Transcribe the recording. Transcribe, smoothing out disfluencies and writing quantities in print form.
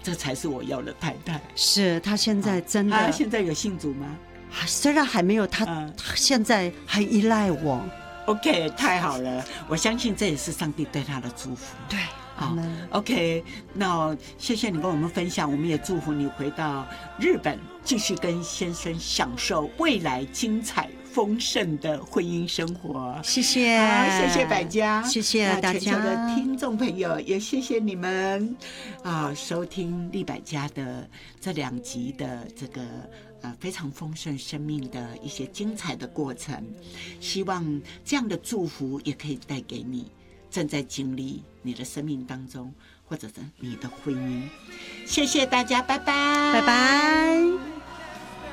这才是我要的太太。 是他现在真的， 他现在有信主吗？ 虽然还没有，他现在还依赖我。 OK， 太好了，我相信这也是上帝对他的祝福。 对， 好，OK， 那谢谢你跟我们分享，我们也祝福你回到日本，继续跟先生享受未来精彩丰盛的婚姻生活。 谢谢， 谢谢百家， 谢谢大家， 全球的听众朋友，也谢谢你们收听利百家的这2集的这个非常丰盛生命的一些精彩的过程。希望这样的祝福也可以带给你正在经历你的生命当中，或者是你的婚姻。谢谢大家，拜拜， 拜拜。